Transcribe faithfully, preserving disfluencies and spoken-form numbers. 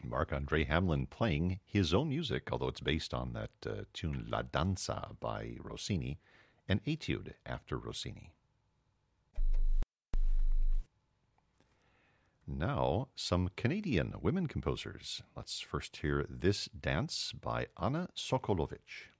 Marc-Andre Hamelin playing his own music, although it's based on that uh, tune La Danza by Rossini, an etude after Rossini. Now, some Canadian women composers. Let's first hear This Dance by Anna Sokolovic.